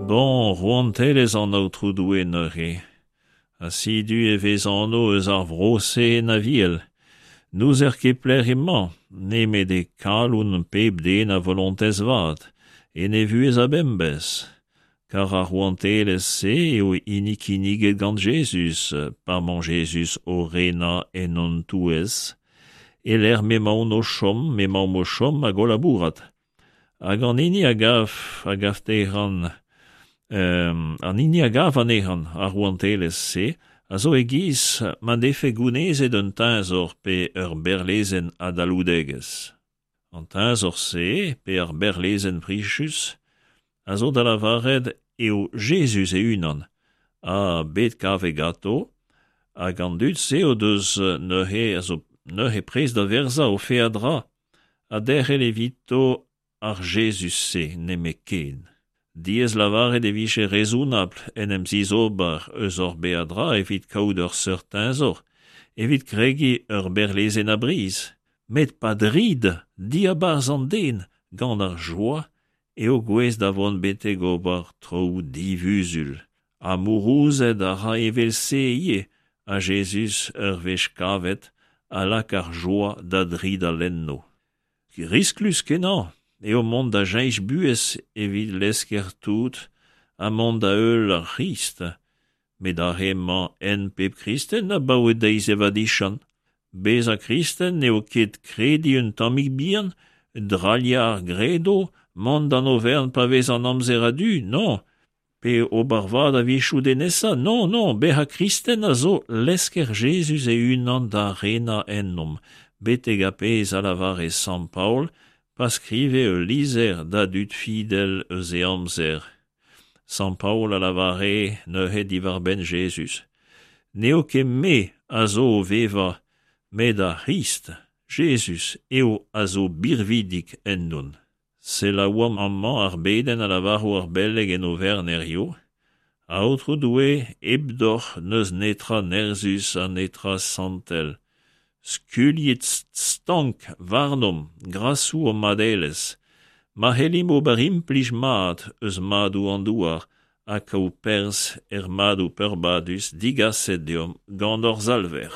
Bon, roantelez an aotrou doué neuze. Assidu e vez anno eus ar vrose na viel. Nous ket pler emañ, ne met e kaloun pep den a volontez vat, e ne vuez a bembez. Car ar roantelez se eo iniget gant Jesus, parman Jesus o rena en non touez, e l'er memaon o chom, memaon mo chom a golabourat. Hag an ini a gav teran, an ini a gav an ehan ar roantelez se, a zo e giz ma defe gounezet un tazor pe ur berlezen adaloudegez. An tazor se, pe ar berlezen prichus, a zo da lavaret eo Jesus e unan, a bet kav e gato, hag an dud se o deus neuze prez da verza o fe a dra, a derre levito ar Jesus se, neme ken. Diez lavaret e viche rezonable en em zizobar eus or beadra evit kaout ur seurtenzor, evit kregi ur berlezen a briz. Met pa drid, di a barz an den, gant ar joa, eo gwez davon beteg ober trou divuzul. A mourouzet a ra evel se ie, a Jesus ur vech kavet, a lak ar joa da drid a lenno. Risklus kenan, eo mont da jaich buez evit lesker tout, a mont da eul ar Christ, met ar hemañ en pep Christen a baouet deiz evadichan. Bez a Christen eo ket kredi un tammig bihan, draliar gredo, mont d'an overn pa vez an amzer a du, non. Pe ober vat a vichou denesa, non, be a Christen a zo lesker Jesus e unan da rena ennom, beteg a pez a lavare Sant Paul, pa skrive eo lizer da dud fidel eus e amzer. Sant Paul a lavare neuze divar ben Jesus. Neo ket me a zo veva, met a Christ, Jesus eo a zo birvidik en nun. Se la oam amman ar beden a lavaro ar belleg en overnerio, a outro doue ebdor neus netra nerzus a netra santel. Skuliet stank varnom grasou o madeles, ma helim ober implij mat eus madou an douar, a kao pers madou perbadus digaset deom gant ur zalver.